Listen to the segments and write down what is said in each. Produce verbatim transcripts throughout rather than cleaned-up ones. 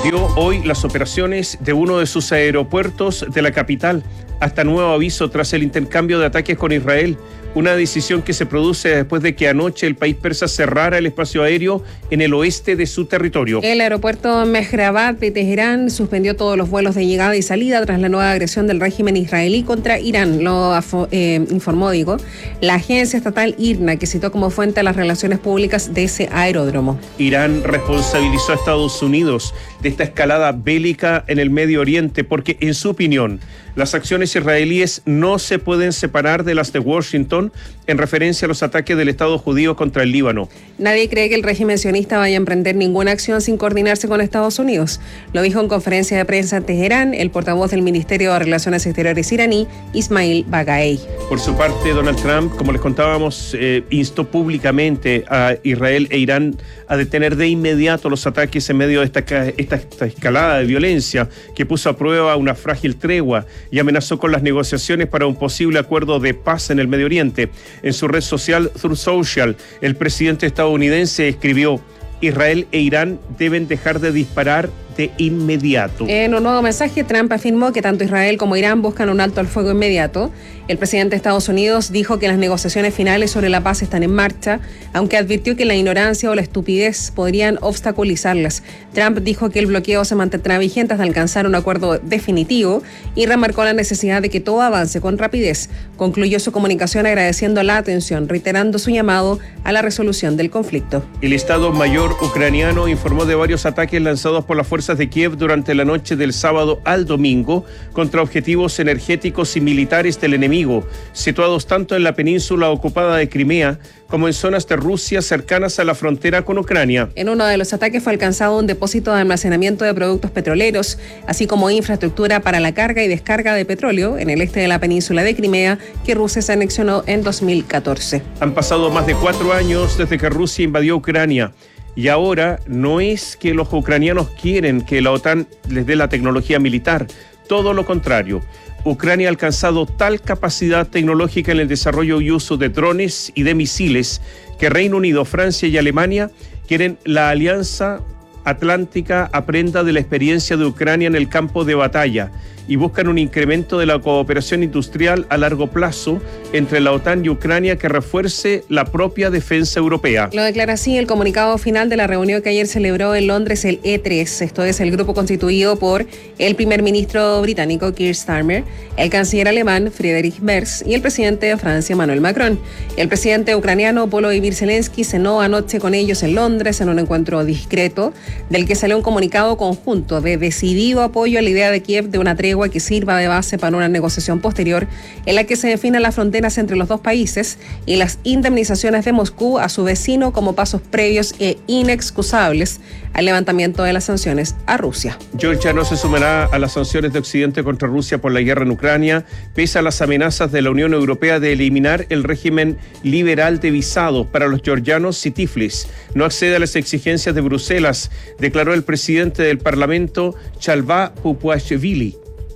suspendió hoy las operaciones de uno de sus aeropuertos de la capital, hasta nuevo aviso tras el intercambio de ataques con Israel. Una decisión que se produce después de que anoche el país persa cerrara el espacio aéreo en el oeste de su territorio. El aeropuerto Mehrabad de Teherán suspendió todos los vuelos de llegada y salida tras la nueva agresión del régimen israelí contra Irán, lo eh, informó, digo, la agencia estatal IRNA, que citó como fuente a las relaciones públicas de ese aeródromo. Irán responsabilizó a Estados Unidos de esta escalada bélica en el Medio Oriente porque, en su opinión, las acciones israelíes no se pueden separar de las de Washington en referencia a los ataques del Estado judío contra el Líbano. Nadie cree que el régimen sionista vaya a emprender ninguna acción sin coordinarse con Estados Unidos. Lo dijo en conferencia de prensa en Teherán el portavoz del Ministerio de Relaciones Exteriores iraní, Ismail Bagaei. Por su parte, Donald Trump, como les contábamos, eh, instó públicamente a Israel e Irán a detener de inmediato los ataques en medio de esta, esta, esta escalada de violencia que puso a prueba una frágil tregua y amenazó con las negociaciones para un posible acuerdo de paz en el Medio Oriente. En su red social Truth Social, el presidente estadounidense escribió: Israel e Irán deben dejar de disparar de inmediato. En un nuevo mensaje, Trump afirmó que tanto Israel como Irán buscan un alto al fuego inmediato. El presidente de Estados Unidos dijo que las negociaciones finales sobre la paz están en marcha, aunque advirtió que la ignorancia o la estupidez podrían obstaculizarlas. Trump dijo que el bloqueo se mantendrá vigente hasta alcanzar un acuerdo definitivo y remarcó la necesidad de que todo avance con rapidez. Concluyó su comunicación agradeciendo la atención, reiterando su llamado a la resolución del conflicto. El Estado Mayor ucraniano informó de varios ataques lanzados por las fuerzas de Kiev durante la noche del sábado al domingo contra objetivos energéticos y militares del enemigo, situados tanto en la península ocupada de Crimea como en zonas de Rusia cercanas a la frontera con Ucrania. En uno de los ataques fue alcanzado un depósito de almacenamiento de productos petroleros, así como infraestructura para la carga y descarga de petróleo en el este de la península de Crimea, que Rusia se anexionó en dos mil catorce. Han pasado más de cuatro años desde que Rusia invadió Ucrania. Y ahora no es que los ucranianos quieren que la OTAN les dé la tecnología militar, todo lo contrario. Ucrania ha alcanzado tal capacidad tecnológica en el desarrollo y uso de drones y de misiles que Reino Unido, Francia y Alemania quieren la alianza atlántica aprenda de la experiencia de Ucrania en el campo de batalla y buscan un incremento de la cooperación industrial a largo plazo entre la OTAN y Ucrania que refuerce la propia defensa europea. Lo declara así el comunicado final de la reunión que ayer celebró en Londres el E tres. Esto es el grupo constituido por el primer ministro británico Keir Starmer, el canciller alemán Friedrich Merz y el presidente de Francia Emmanuel Macron. El presidente ucraniano Volodymyr Zelensky cenó anoche con ellos en Londres en un encuentro discreto, del que salió un comunicado conjunto de decidido apoyo a la idea de Kiev de una tregua que sirva de base para una negociación posterior en la que se definan las fronteras entre los dos países y las indemnizaciones de Moscú a su vecino como pasos previos e inexcusables al levantamiento de las sanciones a Rusia. Georgia no se sumará a las sanciones de Occidente contra Rusia por la guerra en Ucrania, pese a las amenazas de la Unión Europea de eliminar el régimen liberal de visados para los georgianos si Tiflis no accede a las exigencias de Bruselas, declaró el presidente del Parlamento, Chalva Pupuashvili.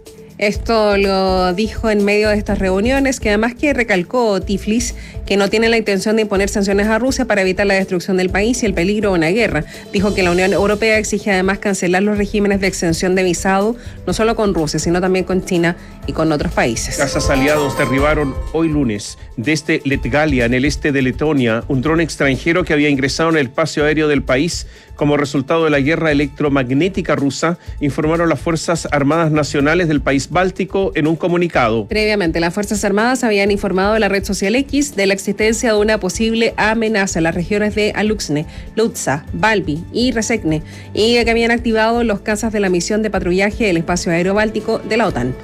Esto lo dijo en medio de estas reuniones, que además que recalcó Tiflis que no tiene la intención de imponer sanciones a Rusia para evitar la destrucción del país y el peligro de una guerra. Dijo que la Unión Europea exige además cancelar los regímenes de exención de visado, no solo con Rusia, sino también con China y con otros países. Casas aliados derribaron hoy lunes desde Letgalia, en el este de Letonia, un dron extranjero que había ingresado en el espacio aéreo del país como resultado de la guerra electromagnética rusa, informaron las Fuerzas Armadas Nacionales del país báltico en un comunicado. Previamente, las Fuerzas Armadas habían informado a la red social X de la existencia de una posible amenaza en las regiones de Aluxne, Lutza, Valby y Resekne, y que habían activado los cazas de la misión de patrullaje del espacio aéreo báltico de la OTAN.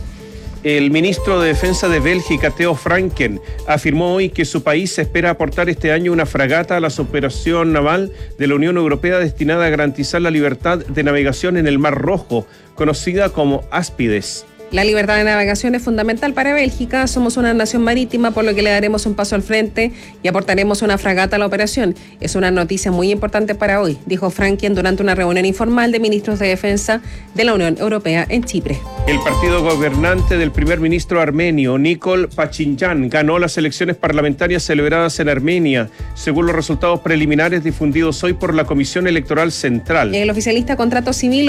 El ministro de Defensa de Bélgica, Theo Franken, afirmó hoy que su país espera aportar este año una fragata a la operación naval de la Unión Europea destinada a garantizar la libertad de navegación en el Mar Rojo, conocida como Áspides. La libertad de navegación es fundamental para Bélgica. Somos una nación marítima, por lo que le daremos un paso al frente y aportaremos una fragata a la operación. Es una noticia muy importante para hoy, dijo Franken durante una reunión informal de ministros de defensa de la Unión Europea en Chipre. El partido gobernante del primer ministro armenio, Nikol Pashinyan, ganó las elecciones parlamentarias celebradas en Armenia, según los resultados preliminares difundidos hoy por la Comisión Electoral Central. El oficialista Contrato Civil